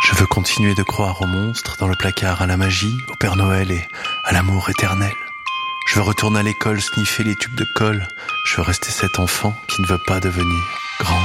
Je veux continuer de croire aux monstres dans le placard, à la magie, au Père Noël et à l'amour éternel. Je veux retourner à l'école, sniffer les tubes de colle. Je veux rester cet enfant qui ne veut pas devenir grand.